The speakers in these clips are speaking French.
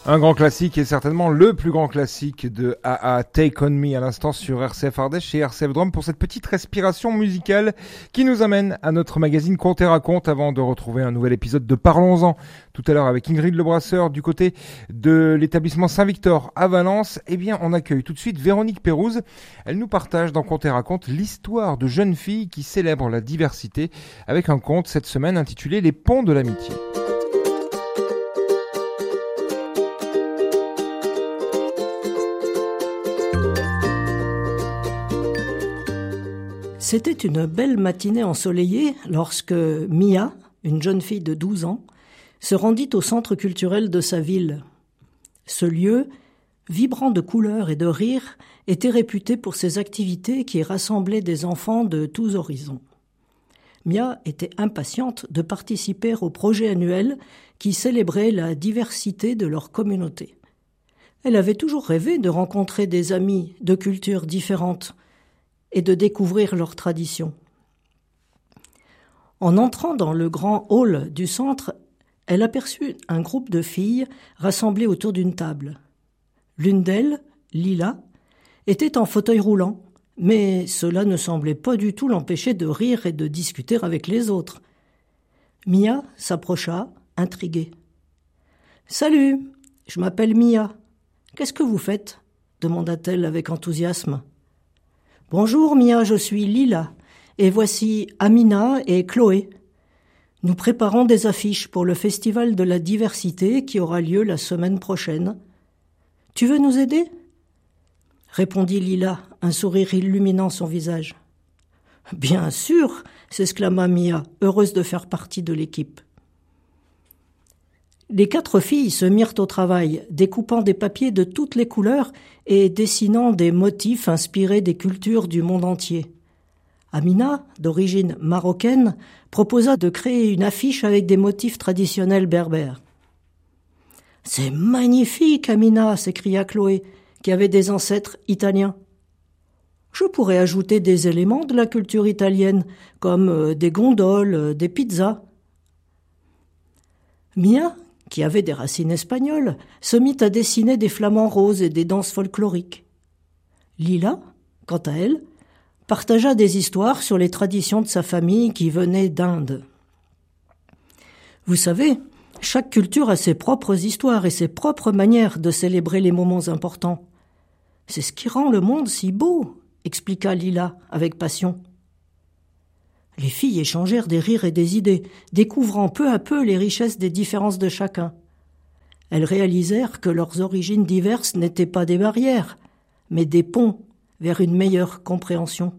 Un grand classique et certainement le plus grand classique de AA, Take On Me à l'instant sur RCF Ardèche et RCF Drôme pour cette petite respiration musicale qui nous amène à notre magazine Conte et Raconte avant de retrouver un nouvel épisode de Parlons-en tout à l'heure avec Ingrid Lebrasseur du côté de l'établissement Saint-Victor à Valence. Eh bien, on accueille tout de suite Véronique Pérouse. Elle nous partage dans Conte et Raconte l'histoire de jeunes filles qui célèbrent la diversité avec un conte cette semaine intitulé Les ponts de l'amitié. C'était une belle matinée ensoleillée lorsque Mia, une jeune fille de 12 ans, se rendit au centre culturel de sa ville. Ce lieu, vibrant de couleurs et de rires, était réputé pour ses activités qui rassemblaient des enfants de tous horizons. Mia était impatiente de participer au projet annuel qui célébrait la diversité de leur communauté. Elle avait toujours rêvé de rencontrer des amis de cultures différentes et de découvrir leurs traditions. En entrant dans le grand hall du centre, elle aperçut un groupe de filles rassemblées autour d'une table. L'une d'elles, Lila, était en fauteuil roulant, mais cela ne semblait pas du tout l'empêcher de rire et de discuter avec les autres. Mia s'approcha, intriguée. « Salut, je m'appelle Mia. Qu'est-ce que vous faites ?» demanda-t-elle avec enthousiasme. « Bonjour Mia, je suis Lila, et voici Amina et Chloé. Nous préparons des affiches pour le Festival de la diversité qui aura lieu la semaine prochaine. Tu veux nous aider ?» répondit Lila, un sourire illuminant son visage. « Bien sûr !» s'exclama Mia, heureuse de faire partie de l'équipe. Les 4 filles se mirent au travail, découpant des papiers de toutes les couleurs et dessinant des motifs inspirés des cultures du monde entier. Amina, d'origine marocaine, proposa de créer une affiche avec des motifs traditionnels berbères. « C'est magnifique, Amina !» s'écria Chloé, qui avait des ancêtres italiens. « Je pourrais ajouter des éléments de la culture italienne, comme des gondoles, des pizzas. » Mia, qui avait des racines espagnoles, se mit à dessiner des flamants roses et des danses folkloriques. Lila, quant à elle, partagea des histoires sur les traditions de sa famille qui venait d'Inde. Vous savez, chaque culture a ses propres histoires et ses propres manières de célébrer les moments importants. C'est ce qui rend le monde si beau, expliqua Lila avec passion. Les filles échangèrent des rires et des idées, découvrant peu à peu les richesses des différences de chacun. Elles réalisèrent que leurs origines diverses n'étaient pas des barrières, mais des ponts vers une meilleure compréhension.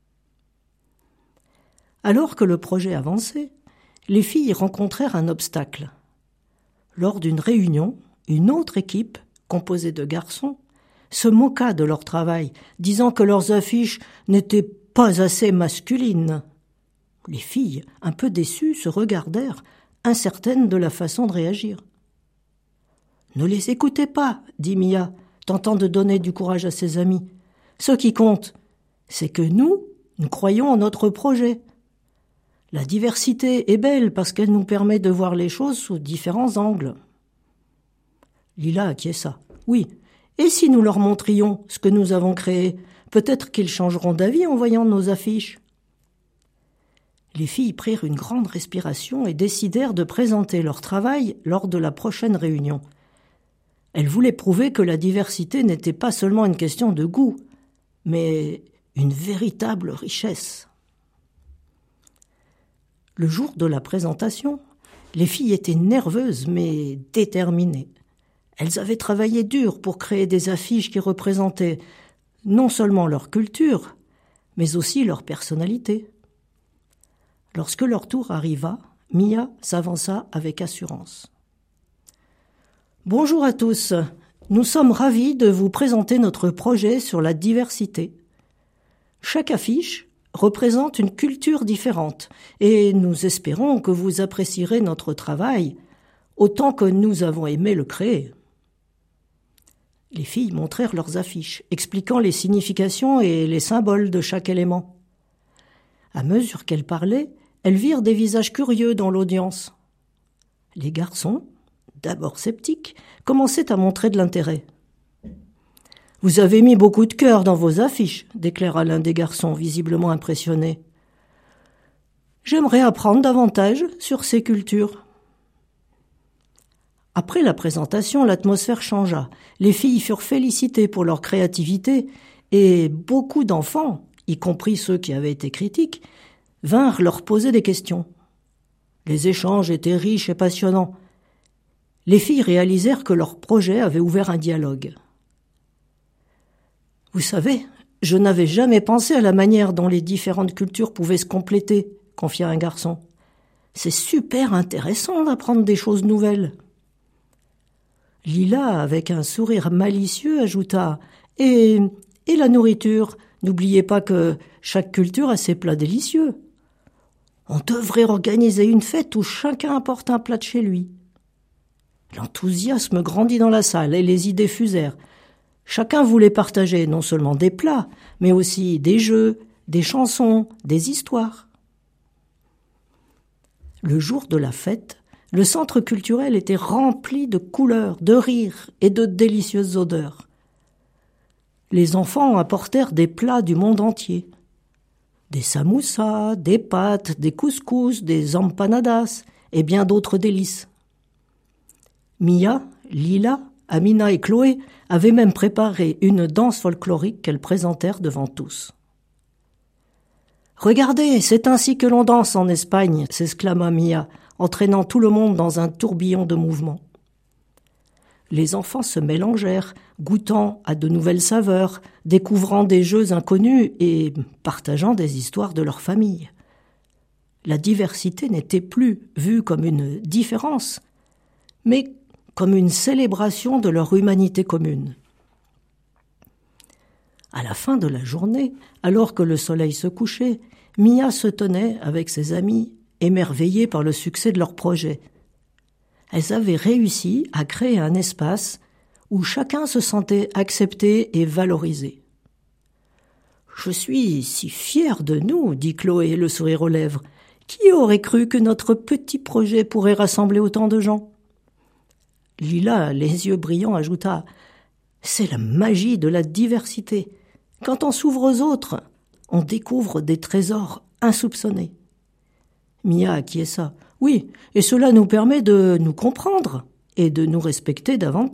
Alors que le projet avançait, les filles rencontrèrent un obstacle. Lors d'une réunion, une autre équipe, composée de garçons, se moqua de leur travail, disant que leurs affiches n'étaient pas assez masculines. Les filles, un peu déçues, se regardèrent, incertaines de la façon de réagir. « Ne les écoutez pas, » dit Mia, tentant de donner du courage à ses amis. « Ce qui compte, c'est que nous croyons en notre projet. La diversité est belle parce qu'elle nous permet de voir les choses sous différents angles. » Lila acquiesça. « Oui, et si nous leur montrions ce que nous avons créé, peut-être qu'ils changeront d'avis en voyant nos affiches. » Les filles prirent une grande respiration et décidèrent de présenter leur travail lors de la prochaine réunion. Elles voulaient prouver que la diversité n'était pas seulement une question de goût, mais une véritable richesse. Le jour de la présentation, les filles étaient nerveuses mais déterminées. Elles avaient travaillé dur pour créer des affiches qui représentaient non seulement leur culture, mais aussi leur personnalité. Lorsque leur tour arriva, Mia s'avança avec assurance. « Bonjour à tous, nous sommes ravis de vous présenter notre projet sur la diversité. Chaque affiche représente une culture différente et nous espérons que vous apprécierez notre travail autant que nous avons aimé le créer. » Les filles montrèrent leurs affiches, expliquant les significations et les symboles de chaque élément. À mesure qu'elles parlaient, elles virent des visages curieux dans l'audience. Les garçons, d'abord sceptiques, commençaient à montrer de l'intérêt. « Vous avez mis beaucoup de cœur dans vos affiches », déclara l'un des garçons, visiblement impressionné. « J'aimerais apprendre davantage sur ces cultures. » Après la présentation, l'atmosphère changea. Les filles furent félicitées pour leur créativité et beaucoup d'enfants, y compris ceux qui avaient été critiques, vinrent leur poser des questions. Les échanges étaient riches et passionnants. Les filles réalisèrent que leur projet avait ouvert un dialogue. « Vous savez, je n'avais jamais pensé à la manière dont les différentes cultures pouvaient se compléter », confia un garçon. « C'est super intéressant d'apprendre des choses nouvelles. » Lila, avec un sourire malicieux, ajouta « Et la nourriture, n'oubliez pas que chaque culture a ses plats délicieux. On devrait organiser une fête où chacun apporte un plat de chez lui. » L'enthousiasme grandit dans la salle et les idées fusèrent. Chacun voulait partager non seulement des plats, mais aussi des jeux, des chansons, des histoires. Le jour de la fête, le centre culturel était rempli de couleurs, de rires et de délicieuses odeurs. Les enfants apportèrent des plats du monde entier. Des samoussas, des pâtes, des couscous, des empanadas et bien d'autres délices. Mia, Lila, Amina et Chloé avaient même préparé une danse folklorique qu'elles présentèrent devant tous. « Regardez, c'est ainsi que l'on danse en Espagne !» s'exclama Mia, entraînant tout le monde dans un tourbillon de mouvements. Les enfants se mélangèrent, goûtant à de nouvelles saveurs, découvrant des jeux inconnus et partageant des histoires de leur famille. La diversité n'était plus vue comme une différence, mais comme une célébration de leur humanité commune. À la fin de la journée, alors que le soleil se couchait, Mia se tenait avec ses amis, émerveillées par le succès de leur projet. Elles avaient réussi à créer un espace où chacun se sentait accepté et valorisé. « Je suis si fière de nous, » dit Chloé, le sourire aux lèvres. « Qui aurait cru que notre petit projet pourrait rassembler autant de gens ?» Lila, les yeux brillants, ajouta « C'est la magie de la diversité. Quand on s'ouvre aux autres, on découvre des trésors insoupçonnés. » Mia acquiesça. « Oui, et cela nous permet de nous comprendre et de nous respecter davantage. »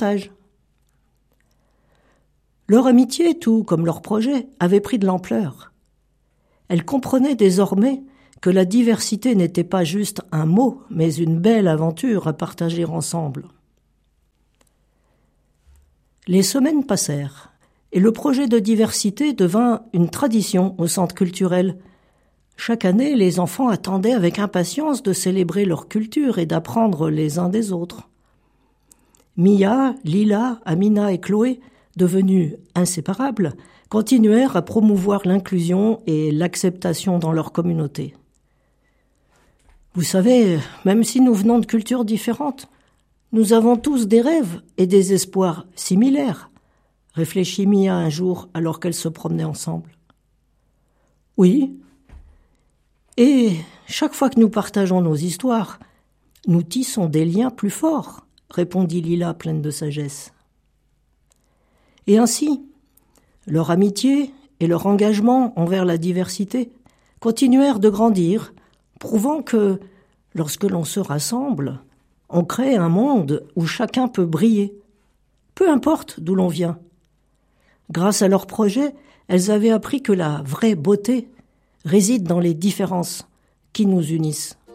Leur amitié, tout comme leur projet, avait pris de l'ampleur. Elles comprenaient désormais que la diversité n'était pas juste un mot, mais une belle aventure à partager ensemble. Les semaines passèrent, et le projet de diversité devint une tradition au centre culturel. Chaque année, les enfants attendaient avec impatience de célébrer leur culture et d'apprendre les uns des autres. Mia, Lila, Amina et Chloé, devenues inséparables, continuèrent à promouvoir l'inclusion et l'acceptation dans leur communauté. Vous savez, même si nous venons de cultures différentes, nous avons tous des rêves et des espoirs similaires, réfléchit Mia un jour alors qu'elles se promenaient ensemble. Oui, et chaque fois que nous partageons nos histoires, nous tissons des liens plus forts, répondit Lila pleine de sagesse. Et ainsi, leur amitié et leur engagement envers la diversité continuèrent de grandir, prouvant que, lorsque l'on se rassemble, on crée un monde où chacun peut briller, peu importe d'où l'on vient. Grâce à leur projet, elles avaient appris que la vraie beauté réside dans les différences qui nous unissent.